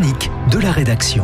économique de la rédaction.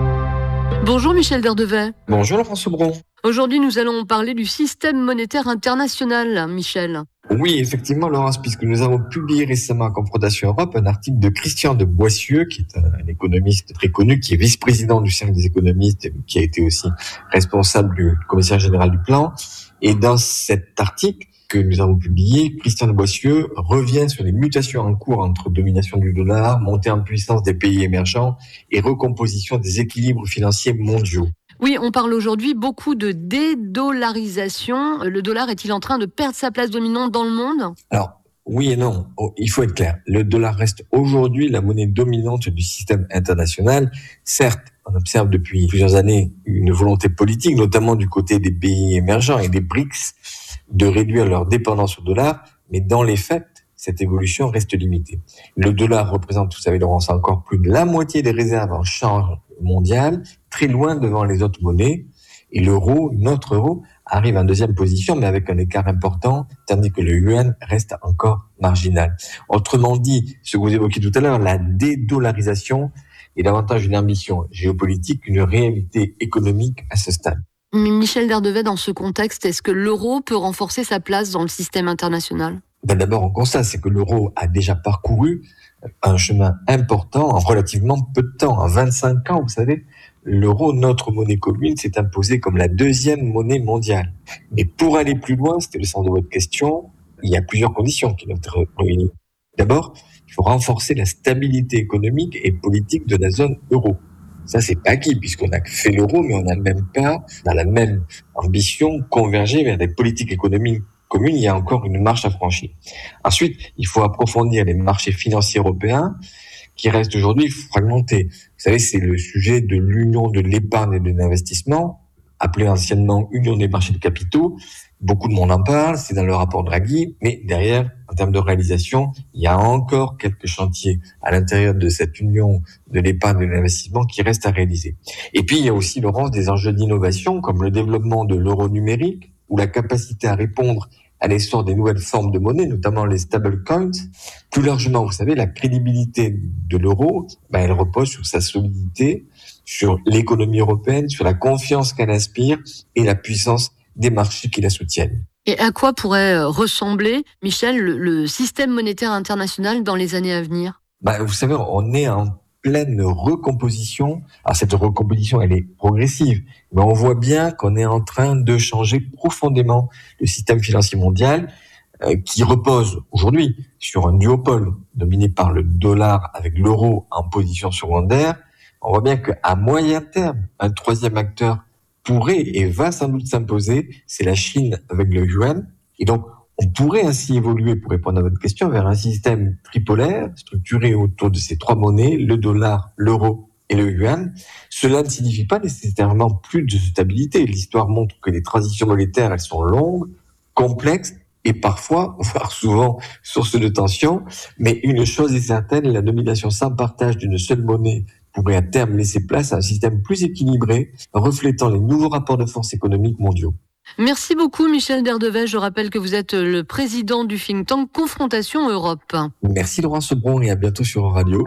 Bonjour Michel Derdevet. Bonjour Laurent Sobron. Aujourd'hui, nous allons parler du système monétaire international, Michel. Oui, effectivement, Laurence, puisque nous avons publié récemment à Confrontation Europe un article de Christian de Boissieu, qui est un économiste très connu, qui est vice-président du Cercle des économistes, qui a été aussi responsable du commissaire général du plan. Et dans cet article que nous avons publié, Christian de Boissieu revient sur les mutations en cours entre domination du dollar, montée en puissance des pays émergents et recomposition des équilibres financiers mondiaux. Oui, on parle aujourd'hui beaucoup de dédollarisation. Le dollar est-il en train de perdre sa place dominante dans le monde ? Alors, oui et non. Il faut être clair. Le dollar reste aujourd'hui la monnaie dominante du système international. Certes, on observe depuis plusieurs années une volonté politique, notamment du côté des pays émergents et des BRICS, de réduire leur dépendance au dollar, mais dans les faits, cette évolution reste limitée. Le dollar représente, vous savez, Laurence, encore plus de la moitié des réserves en change mondial, très loin devant les autres monnaies. Et l'euro, notre euro, arrive en deuxième position, mais avec un écart important, tandis que le yuan reste encore marginal. Autrement dit, ce que vous évoquiez tout à l'heure, la dédollarisation est davantage une ambition géopolitique qu'une réalité économique à ce stade. Michel Derdevet, dans ce contexte, est-ce que l'euro peut renforcer sa place dans le système international ? D'abord, on constate, c'est que l'euro a déjà parcouru un chemin important en relativement peu de temps. En 25 ans, vous savez, l'euro, notre monnaie commune, s'est imposé comme la deuxième monnaie mondiale. Mais pour aller plus loin, c'était le sens de votre question, il y a plusieurs conditions qui doivent être réunies. D'abord, il faut renforcer la stabilité économique et politique de la zone euro. Ça, c'est pas acquis, puisqu'on a fait l'euro, mais on n'a même pas, dans la même ambition, convergé vers des politiques économiques communes. Il y a encore une marche à franchir. Ensuite, il faut approfondir les marchés financiers européens, qui restent aujourd'hui fragmentés. Vous savez, c'est le sujet de l'union de l'épargne et de l'investissement, appelée anciennement union des marchés de capitaux. Beaucoup de monde en parle, c'est dans le rapport Draghi, mais derrière, en termes de réalisation, il y a encore quelques chantiers à l'intérieur de cette union de l'épargne et de l'investissement qui restent à réaliser. Et puis, il y a aussi, Laurence, des enjeux d'innovation, comme le développement de l'euro numérique, ou la capacité à répondre à l'essor des nouvelles formes de monnaie, notamment les stablecoins. Plus largement, vous savez, la crédibilité de l'euro, elle repose sur sa solidité, sur l'économie européenne, sur la confiance qu'elle inspire et la puissance des marchés qui la soutiennent. Et à quoi pourrait ressembler, Michel, le système monétaire international dans les années à venir ? Vous savez, on est en pleine recomposition. Alors cette recomposition, elle est progressive, mais on voit bien qu'on est en train de changer profondément le système financier mondial qui repose aujourd'hui sur un duopole dominé par le dollar avec l'euro en position secondaire. On voit bien qu'à moyen terme, un troisième acteur pourrait et va sans doute s'imposer, c'est la Chine avec le yuan. Et donc, on pourrait ainsi évoluer, pour répondre à votre question, vers un système tripolaire structuré autour de ces trois monnaies, le dollar, l'euro et le yuan. Cela ne signifie pas nécessairement plus de stabilité. L'histoire montre que les transitions monétaires, elles sont longues, complexes et parfois, voire souvent, source de tension. Mais une chose est certaine, la domination sans partage d'une seule monnaie pourrait à terme laisser place à un système plus équilibré, reflétant les nouveaux rapports de force économiques mondiaux. Merci beaucoup Michel Derdevet. Je rappelle que vous êtes le président du think tank Confrontation Europe. Merci Laurent Sobron et à bientôt sur Radio.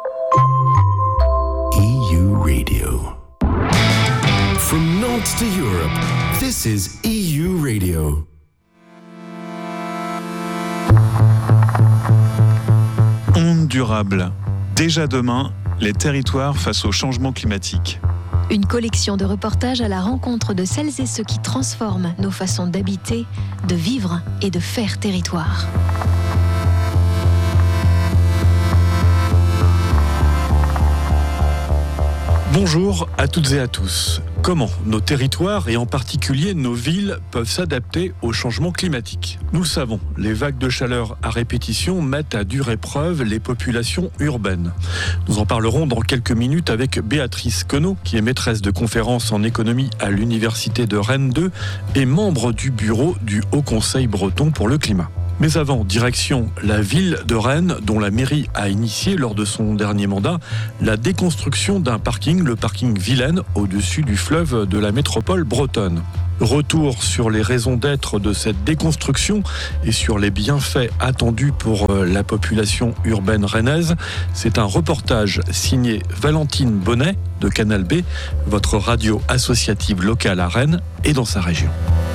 EU Radio. From Nantes to Europe, this is EU Radio. Onde durable. Déjà demain, les territoires face au changement climatique. Une collection de reportages à la rencontre de celles et ceux qui transforment nos façons d'habiter, de vivre et de faire territoire. Bonjour à toutes et à tous. Comment nos territoires et en particulier nos villes peuvent s'adapter au changement climatique ? Nous le savons, les vagues de chaleur à répétition mettent à dure épreuve les populations urbaines. Nous en parlerons dans quelques minutes avec Béatrice Queneau, qui est maîtresse de conférences en économie à l'Université de Rennes 2 et membre du bureau du Haut Conseil breton pour le climat. Mais avant, direction la ville de Rennes, dont la mairie a initié lors de son dernier mandat la déconstruction d'un parking, le parking Vilaine, au-dessus du fleuve de la métropole bretonne. Retour sur les raisons d'être de cette déconstruction et sur les bienfaits attendus pour la population urbaine rennaise. C'est un reportage signé Valentine Bonnet de Canal B, votre radio associative locale à Rennes et dans sa région.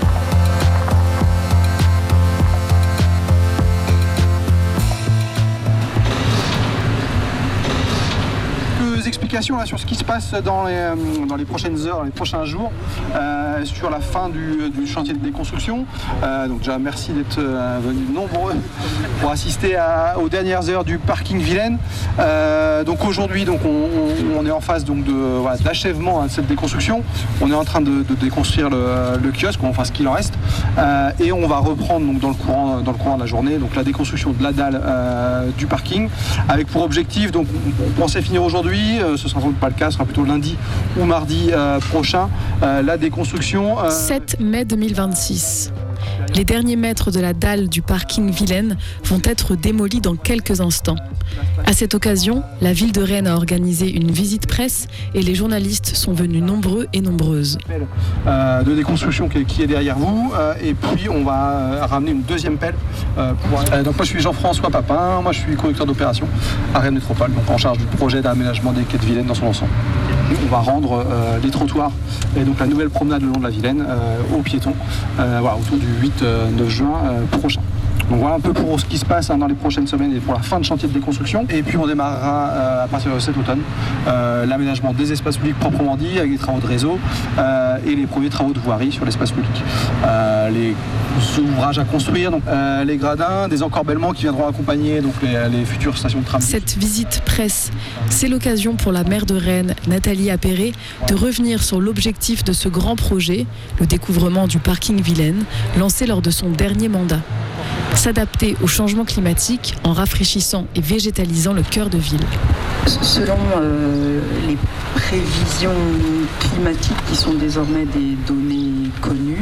Explications là, sur ce qui se passe dans les prochaines heures, dans les prochains jours, sur la fin du chantier de déconstruction. Donc déjà merci d'être venus nombreux pour assister aux dernières heures du parking Vilaine. Donc aujourd'hui, on est en phase d'achèvement de cette déconstruction. On est en train de déconstruire le kiosque, enfin ce qu'il en reste, et on va reprendre donc dans le courant de la journée donc la déconstruction de la dalle du parking, avec pour objectif, donc on pensait finir aujourd'hui. Ce sera pas le cas, ce sera plutôt lundi ou mardi prochain, la déconstruction. 7 mai 2026. Les derniers mètres de la dalle du parking Vilaine vont être démolis dans quelques instants. À cette occasion, la ville de Rennes a organisé une visite presse et les journalistes sont venus nombreux et nombreuses. De déconstruction qui est derrière vous, et puis on va ramener une deuxième pelle. Donc moi je suis Jean-François Papin, moi je suis conducteur d'opération à Rennes Métropole, donc en charge du projet d'aménagement des quais de Vilaine dans son ensemble. On va rendre les trottoirs et donc la nouvelle promenade le long de la Vilaine aux piétons autour du 8-9 juin prochain. Donc voilà un peu pour ce qui se passe dans les prochaines semaines et pour la fin de chantier de déconstruction. Et puis on démarrera à partir de cet automne l'aménagement des espaces publics proprement dit, avec les travaux de réseau et les premiers travaux de voirie sur l'espace public. Les ouvrages à construire, donc, les gradins, des encorbellements qui viendront accompagner donc, les futures stations de tram. Cette visite presse, c'est l'occasion pour la maire de Rennes, Nathalie Appéré, de revenir sur l'objectif de ce grand projet, le découvrement du parking Vilaine, lancé lors de son dernier mandat. S'adapter au changement climatique en rafraîchissant et végétalisant le cœur de ville. Selon les prévisions climatiques qui sont désormais des données connues,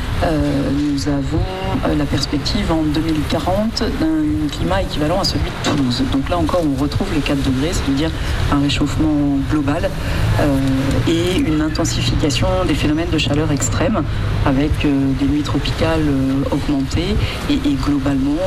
nous avons la perspective en 2040 d'un climat équivalent à celui de Toulouse. Donc là encore, on retrouve les 4 degrés, c'est-à-dire un réchauffement global et une intensification des phénomènes de chaleur extrême avec des nuits tropicales augmentées et globalement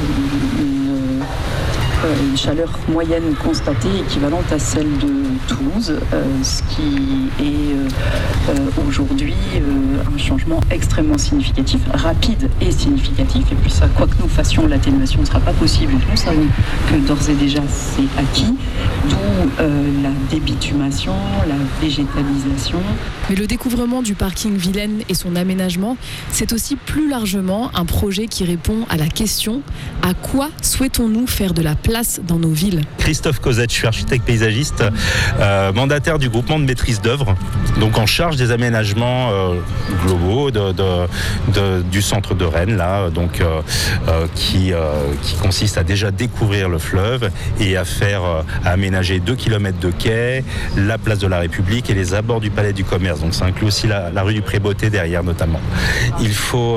une chaleur moyenne constatée équivalente à celle de Toulouse, ce qui est aujourd'hui un changement extrêmement significatif, rapide et significatif. Et puis ça, quoi que nous fassions, l'atténuation ne sera pas possible. Nous savons que d'ores et déjà c'est acquis, d'où la débitumation, la végétalisation. Mais le découvrement du parking Vilaine et son aménagement, c'est aussi plus largement un projet qui répond à la question « À quoi souhaitons-nous faire de la place dans nos villes ?» Christophe Cosette, je suis architecte paysagiste, mandataire du groupement de maîtrise d'œuvre, donc en charge des aménagements globaux du centre de Rennes, là, donc, qui consiste à déjà découvrir le fleuve et à aménager 2 km de quai, la place de la République et les abords du Palais du Commerce. Donc ça inclut aussi la rue du Pré-Beauté derrière notamment. Il faut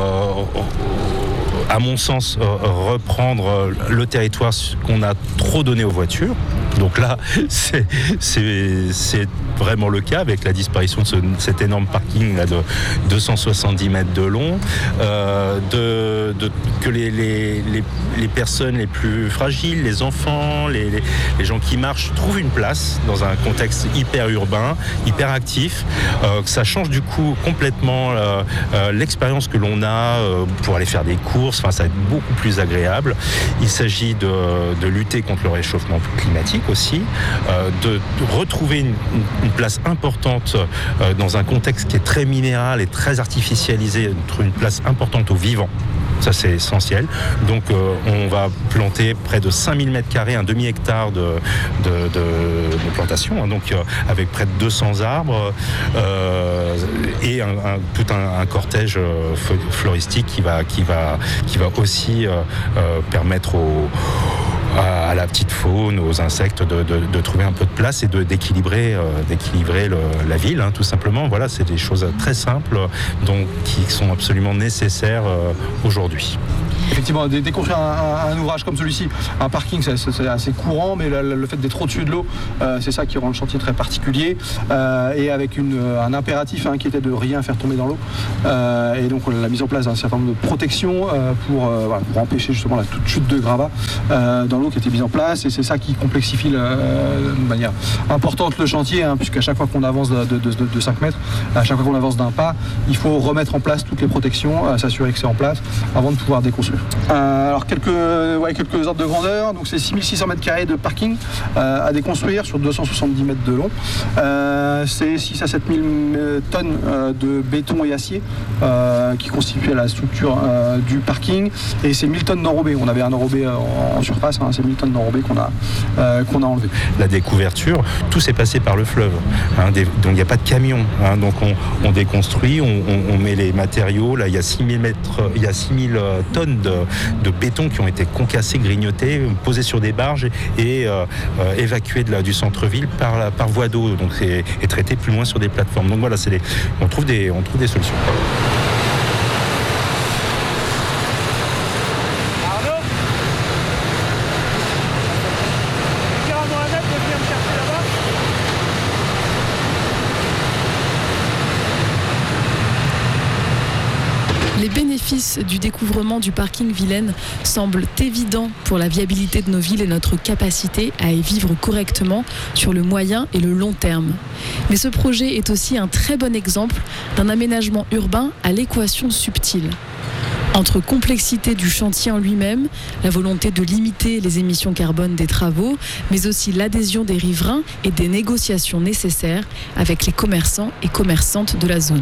à mon sens, reprendre le territoire qu'on a trop donné aux voitures. Donc là, c'est vraiment le cas avec la disparition de cet énorme parking là, de 270 mètres de long, que les personnes les plus fragiles, les enfants, les gens qui marchent trouvent une place dans un contexte hyper urbain, hyper actif, que ça change du coup complètement l'expérience que l'on a pour aller faire des courses. Enfin, ça va être beaucoup plus agréable. Il s'agit de lutter contre le réchauffement climatique aussi, de retrouver une place importante dans un contexte qui est très minéral et très artificialisé, une place importante aux vivants. Ça, c'est essentiel. Donc, on va planter près de 5000 m², un demi-hectare de plantation, hein, donc avec près de 200 arbres et tout un cortège floristique qui va aussi permettre à la petite faune, aux insectes de trouver un peu de place et d'équilibrer la ville, hein, tout simplement. Voilà, c'est des choses très simples qui sont absolument nécessaires aujourd'hui. Effectivement, déconstruire un ouvrage comme celui-ci, un parking, c'est assez courant, mais le fait d'être au-dessus de l'eau, c'est ça qui rend le chantier très particulier, et avec un impératif qui était de rien faire tomber dans l'eau, et donc la mise en place d'un certain nombre de protections pour empêcher justement la toute chute de gravat dans l'eau qui était mise en place, et c'est ça qui complexifie de manière importante le chantier, puisqu'à chaque fois qu'on avance de 5 mètres, à chaque fois qu'on avance d'un pas, il faut remettre en place toutes les protections, s'assurer que c'est en place avant de pouvoir déconstruire. Alors quelques ordres de grandeur, donc c'est 6600 mètres carrés de parking à déconstruire sur 270 mètres de long. C'est 6 à 7000 tonnes de béton et acier qui constituaient la structure du parking, et c'est 1000 tonnes d'enrobé. On avait un enrobé en surface, c'est 1000 tonnes d'enrobé qu'on a enlevé. La découverture, tout s'est passé par le fleuve, donc il n'y a pas de camion, donc on déconstruit, on met les matériaux. Là, il y a 6000 tonnes de béton qui ont été concassés, grignotés, posés sur des barges et évacués du centre-ville par voie d'eau, donc et traités plus loin sur des plateformes. Donc voilà, on trouve des solutions. Les bénéfices du découvrement du parking Vilaine semblent évidents pour la viabilité de nos villes et notre capacité à y vivre correctement sur le moyen et le long terme. Mais ce projet est aussi un très bon exemple d'un aménagement urbain à l'équation subtile. Entre complexité du chantier en lui-même, la volonté de limiter les émissions carbone des travaux, mais aussi l'adhésion des riverains et des négociations nécessaires avec les commerçants et commerçantes de la zone.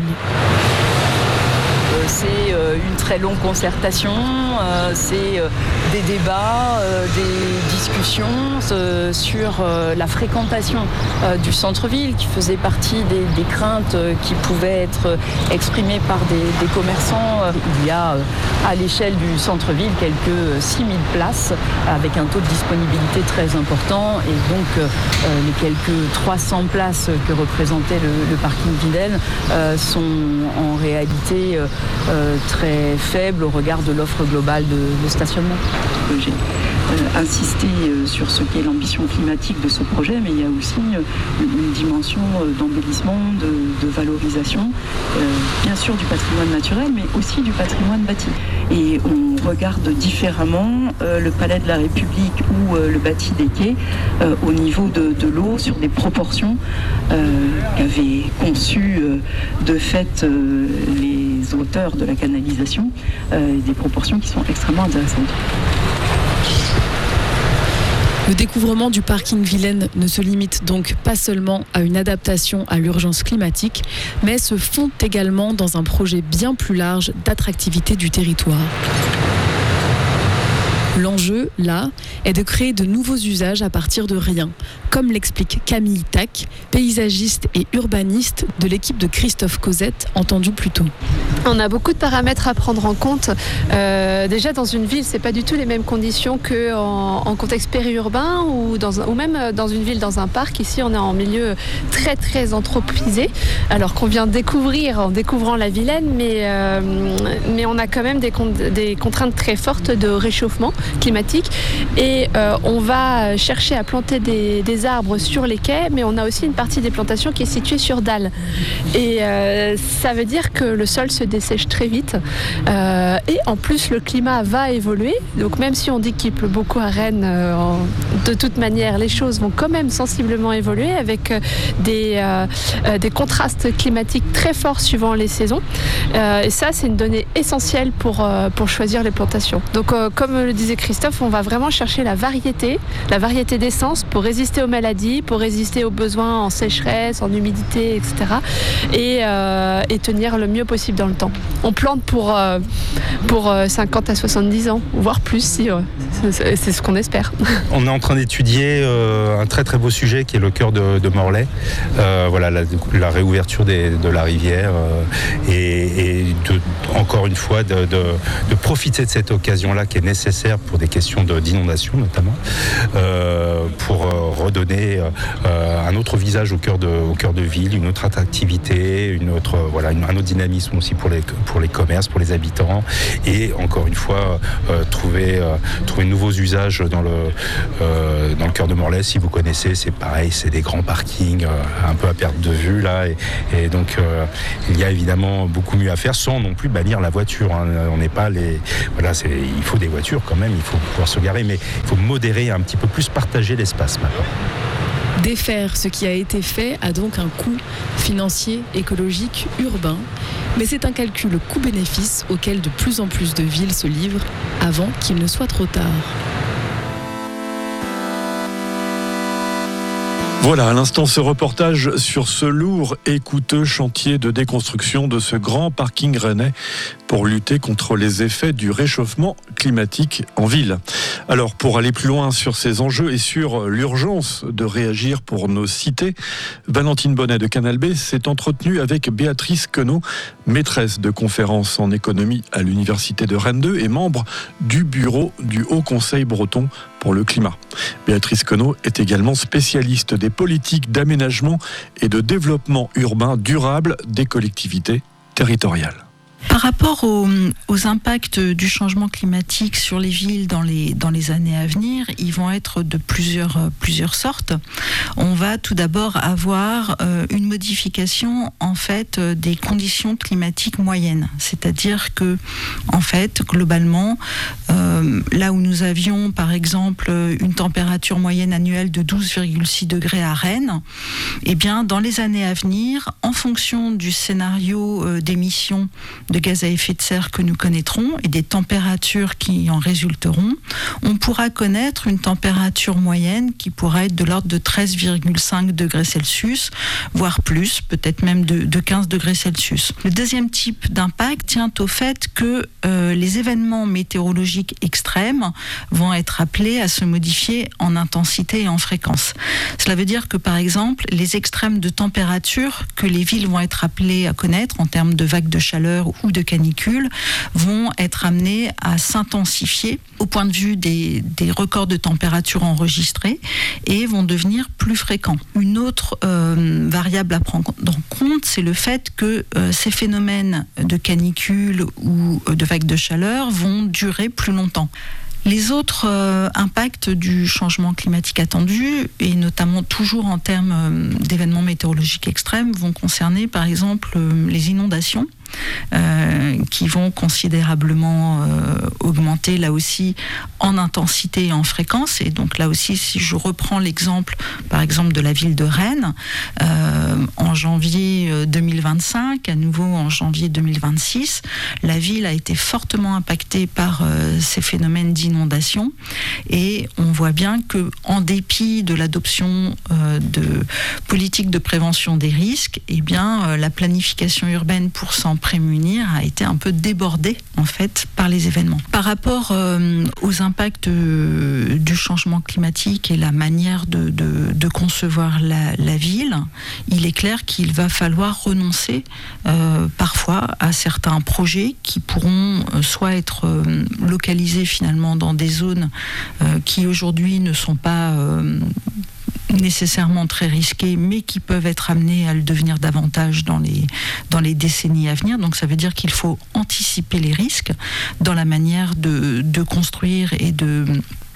C'est une très longue concertation, c'est des débats, des discussions sur la fréquentation du centre-ville qui faisait partie des craintes qui pouvaient être exprimées par des commerçants. Il y a à l'échelle du centre-ville quelques 6000 places avec un taux de disponibilité très important, et donc les quelques 300 places que représentait le parking Vilaine sont en réalité très faible au regard de l'offre globale de stationnement. J'ai insisté sur ce qu'est l'ambition climatique de ce projet, mais il y a aussi une dimension d'embellissement, de valorisation, bien sûr du patrimoine naturel, mais aussi du patrimoine bâti. Et on regarde différemment le Palais de la République ou le bâti des quais au niveau de l'eau, sur des proportions qu'avaient conçues de fait les auteurs de la canalisation, des proportions qui sont extrêmement intéressantes. Le découvrement du parking Vilaine ne se limite donc pas seulement à une adaptation à l'urgence climatique, mais se fond également dans un projet bien plus large d'attractivité du territoire. L'enjeu, là, est de créer de nouveaux usages à partir de rien, comme l'explique Camille Tac, paysagiste et urbaniste de l'équipe de Christophe Cosette, entendue plus tôt. On a beaucoup de paramètres à prendre en compte. Déjà, dans une ville, c'est pas du tout les mêmes conditions qu'en contexte périurbain ou même dans une ville, dans un parc. Ici, on est en milieu très, très anthropisé, alors qu'on vient découvrir en découvrant la Vilaine, mais on a quand même des contraintes très fortes de réchauffement climatique, et on va chercher à planter des arbres sur les quais, mais on a aussi une partie des plantations qui est située sur dalles, et ça veut dire que le sol se dessèche très vite, et en plus le climat va évoluer, donc même si on dit qu'il pleut beaucoup à Rennes, de toute manière les choses vont quand même sensiblement évoluer avec des contrastes climatiques très forts suivant les saisons, et ça c'est une donnée essentielle pour choisir les plantations. Donc comme le disait Christophe, on va vraiment chercher la variété d'essences pour résister aux maladies, pour résister aux besoins en sécheresse, en humidité, etc. Et tenir le mieux possible dans le temps. On plante pour 50 à 70 ans, voire plus, si c'est ce qu'on espère. On est en train d'étudier un très très beau sujet qui est le cœur de Morlaix. Voilà, la réouverture de la rivière encore une fois de profiter de cette occasion-là qui est nécessaire pour des questions d'inondation notamment, pour redonner un autre visage au cœur de ville, une autre attractivité, un autre dynamisme aussi pour les commerces, pour les habitants, et encore une fois trouver de nouveaux usages dans le cœur de Morlaix. Si vous connaissez, c'est pareil, c'est des grands parkings un peu à perte de vue là, et donc il y a évidemment beaucoup mieux à faire sans non plus bannir la voiture. On n'est pas il faut des voitures quand même, il faut pouvoir se garer, mais il faut modérer un petit peu plus, partager l'espace maintenant. Défaire ce qui a été fait a donc un coût financier, écologique, urbain, mais c'est un calcul coût-bénéfice auquel de plus en plus de villes se livrent avant qu'il ne soit trop tard. Voilà, à l'instant, ce reportage sur ce lourd et coûteux chantier de déconstruction de ce grand parking rennais pour lutter contre les effets du réchauffement climatique en ville. Alors, pour aller plus loin sur ces enjeux et sur l'urgence de réagir pour nos cités, Valentine Bonnet de Canal B s'est entretenue avec Béatrice Queneau, maîtresse de conférences en économie à l'Université de Rennes 2 et membre du bureau du Haut Conseil breton pour le climat. Béatrice Queneau est également spécialiste des politiques d'aménagement et de développement urbain durable des collectivités territoriales. Par rapport aux impacts du changement climatique sur les villes dans les années à venir, ils vont être de plusieurs sortes. On va tout d'abord avoir une modification en fait des conditions climatiques moyennes, c'est-à-dire que en fait globalement là où nous avions par exemple une température moyenne annuelle de 12,6 degrés à Rennes, eh bien dans les années à venir, en fonction du scénario d'émissions de gaz à effet de serre que nous connaîtrons et des températures qui en résulteront, on pourra connaître une température moyenne qui pourra être de l'ordre de 13,5 degrés Celsius, voire plus, peut-être même de 15 degrés Celsius. Le deuxième type d'impact tient au fait que les événements météorologiques extrêmes vont être appelés à se modifier en intensité et en fréquence. Cela veut dire que, par exemple, les extrêmes de température que les villes vont être appelées à connaître en termes de vagues de chaleur ou de canicules vont être amenés à s'intensifier au point de vue des records de température enregistrés et vont devenir plus fréquents. Une autre variable à prendre en compte, c'est le fait que ces phénomènes de canicules ou de vagues de chaleur vont durer plus longtemps. Les autres impacts du changement climatique attendu, et notamment toujours en termes d'événements météorologiques extrêmes, vont concerner par exemple les inondations, qui vont considérablement augmenter là aussi en intensité et en fréquence. Et donc là aussi, si je reprends l'exemple par exemple de la ville de Rennes, en janvier 2025, à nouveau en janvier 2026, la ville a été fortement impactée par ces phénomènes d'inondation, et on voit bien que en dépit de l'adoption de politiques de prévention des risques, eh bien la planification urbaine pour s'en prémunir a été un peu débordée en fait par les événements. Par rapport aux impacts du changement climatique et la manière de concevoir la ville, il est clair qu'il va falloir renoncer parfois à certains projets qui pourront soit être localisés finalement dans des zones qui aujourd'hui ne sont pas nécessairement très risqués, mais qui peuvent être amenés à le devenir davantage dans les décennies à venir. Donc ça veut dire qu'il faut anticiper les risques dans la manière de construire et de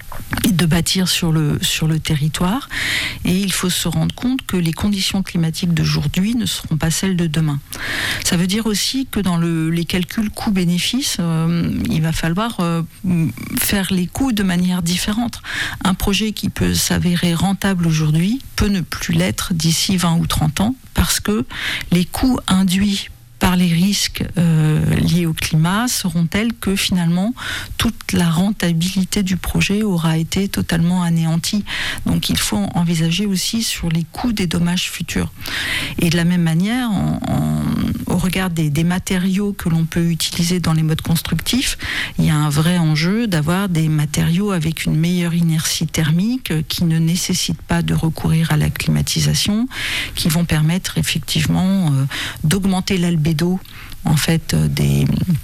bâtir sur le territoire, et il faut se rendre compte que les conditions climatiques d'aujourd'hui ne seront pas celles de demain. Ça veut dire aussi que dans les calculs coûts-bénéfices, il va falloir faire les coûts de manière différente. Un projet qui peut s'avérer rentable aujourd'hui peut ne plus l'être d'ici 20 ou 30 ans, parce que les coûts induits par les risques liés au climat seront tels que finalement toute la rentabilité du projet aura été totalement anéantie. Donc il faut envisager aussi sur les coûts des dommages futurs. Et de la même manière, au regard des matériaux que l'on peut utiliser dans les modes constructifs, il y a un vrai enjeu d'avoir des matériaux avec une meilleure inertie thermique, qui ne nécessitent pas de recourir à la climatisation, qui vont permettre effectivement d'augmenter l'albédo en fait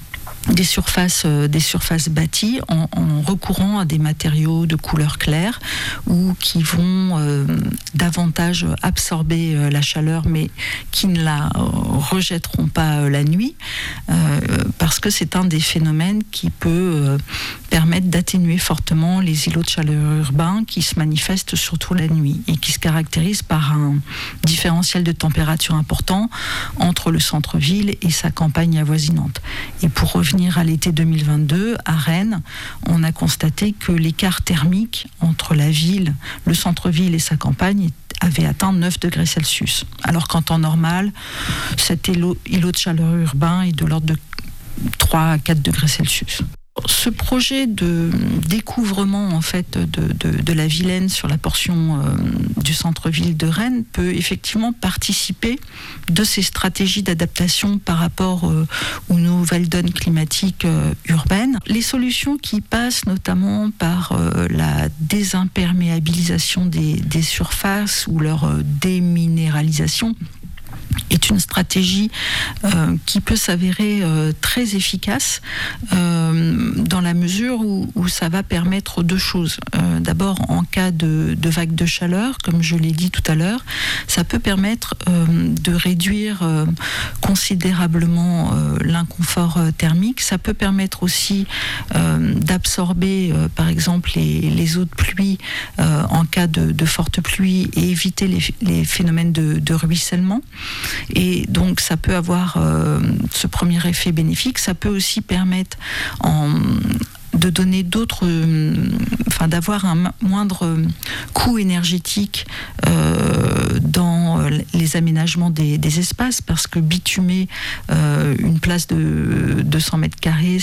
des surfaces bâties en recourant à des matériaux de couleur claire ou qui vont davantage absorber la chaleur mais qui ne la rejetteront pas la nuit parce que c'est un des phénomènes qui peut permettre d'atténuer fortement les îlots de chaleur urbains qui se manifestent surtout la nuit et qui se caractérisent par un différentiel de température important entre le centre-ville et sa campagne avoisinante. Et pour revenir à l'été 2022, à Rennes, on a constaté que l'écart thermique entre la ville, le centre-ville et sa campagne avait atteint 9 degrés Celsius. Alors qu'en temps normal, cet îlot de chaleur urbain est de l'ordre de 3 à 4 degrés Celsius. Ce projet de découvrement en fait de la Vilaine sur la portion du centre-ville de Rennes peut effectivement participer de ces stratégies d'adaptation par rapport aux nouvelles donnes climatiques urbaines. Les solutions qui passent notamment par la désimperméabilisation des surfaces ou leur déminéralisation est une stratégie qui peut s'avérer très efficace dans la mesure où ça va permettre deux choses. D'abord, en cas de vague de chaleur, comme je l'ai dit tout à l'heure, ça peut permettre de réduire considérablement l'inconfort thermique. Ça peut permettre aussi d'absorber, par exemple, les eaux de pluie en cas de forte pluie et éviter les phénomènes de ruissellement. Et donc ça peut avoir ce premier effet bénéfique. Ça peut aussi permettre de donner d'avoir un moindre coût énergétique dans les aménagements des espaces, parce que bitumer une place de 200 mètres carrés,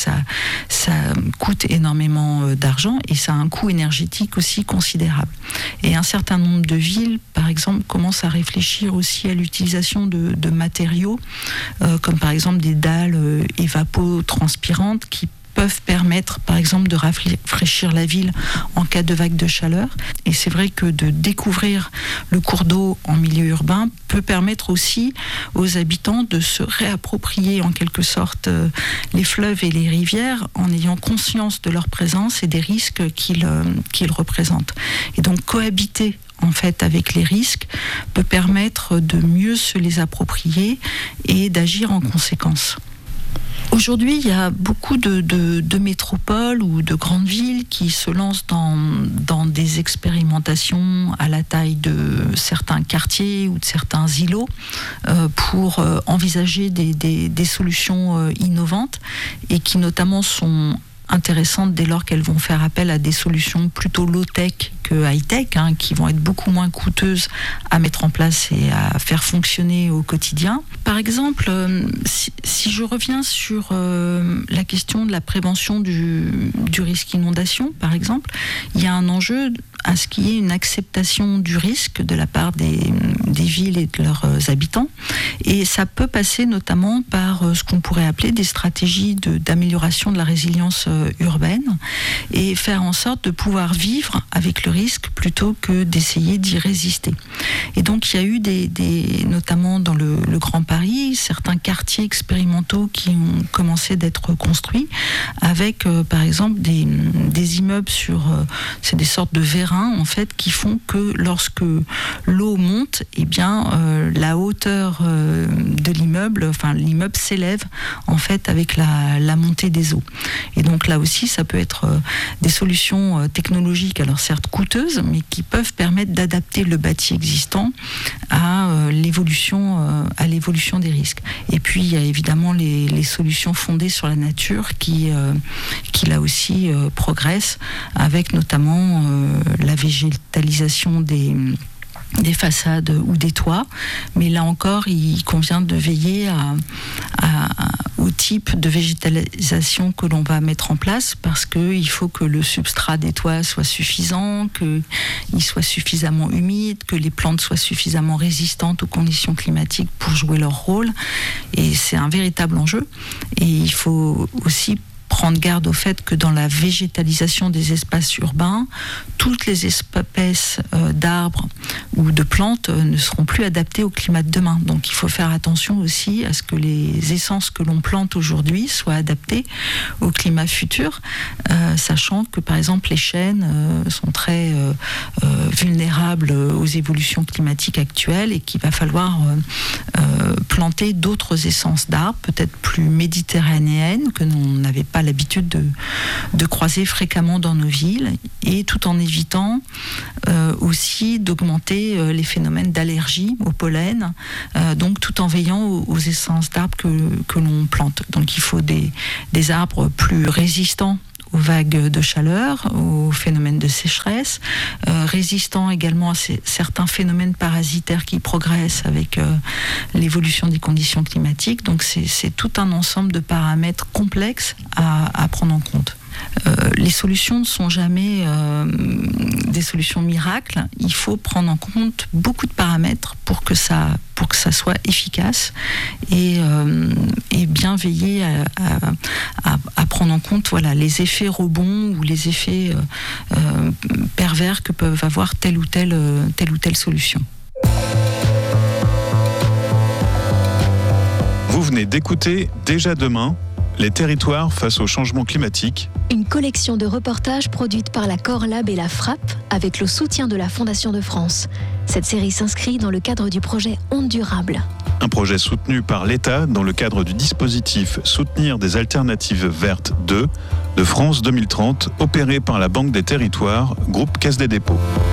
ça coûte énormément d'argent et ça a un coût énergétique aussi considérable. Et un certain nombre de villes, par exemple, commencent à réfléchir aussi à l'utilisation de matériaux, comme par exemple des dalles évapotranspirantes qui peuvent permettre, par exemple, de rafraîchir la ville en cas de vague de chaleur. Et c'est vrai que de découvrir le cours d'eau en milieu urbain peut permettre aussi aux habitants de se réapproprier en quelque sorte les fleuves et les rivières en ayant conscience de leur présence et des risques qu'ils représentent. Et donc cohabiter en fait avec les risques peut permettre de mieux se les approprier et d'agir en conséquence. Aujourd'hui, il y a beaucoup de métropoles ou de grandes villes qui se lancent dans des expérimentations à la taille de certains quartiers ou de certains îlots pour envisager des solutions innovantes et qui notamment sont intéressantes dès lors qu'elles vont faire appel à des solutions plutôt low-tech que high-tech, qui vont être beaucoup moins coûteuses à mettre en place et à faire fonctionner au quotidien. Par exemple, si je reviens sur la question de la prévention du risque inondation, par exemple, il y a un enjeu à ce qu'il y ait une acceptation du risque de la part des villes et de leurs habitants. Et ça peut passer notamment par ce qu'on pourrait appeler des stratégies d'amélioration de la résilience urbaine et faire en sorte de pouvoir vivre avec le risque plutôt que d'essayer d'y résister. Et donc il y a eu notamment dans le Grand Paris, certains quartiers expérimentaux qui ont commencé d'être construits avec par exemple des immeubles c'est des sortes de vérins en fait qui font que lorsque l'eau monte, eh bien la hauteur de l'immeuble, l'immeuble s'élève en fait avec la montée des eaux. Et donc là aussi, ça peut être des solutions technologiques, alors certes coûteuses, mais qui peuvent permettre d'adapter le bâti existant à l'évolution des risques. Et puis il y a évidemment les solutions fondées sur la nature qui là aussi progressent, avec notamment la végétalisation des façades ou des toits, mais là encore il convient de veiller au type de végétalisation que l'on va mettre en place, parce qu'il faut que le substrat des toits soit suffisant, qu'il soit suffisamment humide, que les plantes soient suffisamment résistantes aux conditions climatiques pour jouer leur rôle, et c'est un véritable enjeu. Et il faut aussi prendre garde au fait que dans la végétalisation des espaces urbains, toutes les espèces d'arbres ou de plantes ne seront plus adaptées au climat de demain. Donc il faut faire attention aussi à ce que les essences que l'on plante aujourd'hui soient adaptées au climat futur, sachant que par exemple les chênes sont très vulnérables aux évolutions climatiques actuelles et qu'il va falloir planter d'autres essences d'arbres, peut-être plus méditerranéennes, que l'on n'avait pas l'habitude de croiser fréquemment dans nos villes, et tout en évitant aussi d'augmenter les phénomènes d'allergie au pollen, donc tout en veillant aux essences d'arbres que l'on plante. Donc il faut des arbres plus résistants aux vagues de chaleur, aux phénomènes de sécheresse, résistants également à certains phénomènes parasitaires qui progressent avec l'évolution des conditions climatiques. Donc c'est tout un ensemble de paramètres complexes à prendre en compte. Les solutions ne sont jamais des solutions miracles. Il faut prendre en compte beaucoup de paramètres pour que ça soit efficace et bien veiller à prendre en compte les effets rebonds ou les effets pervers que peuvent avoir telle ou telle solution. Vous venez d'écouter Déjà demain, les territoires face au changement climatique. Une collection de reportages produite par la Corlab et la Frapp avec le soutien de la Fondation de France. Cette série s'inscrit dans le cadre du projet Ondes Durables. Un projet soutenu par l'État dans le cadre du dispositif Soutenir des alternatives vertes 2 de France 2030, opéré par la Banque des Territoires, groupe Caisse des Dépôts.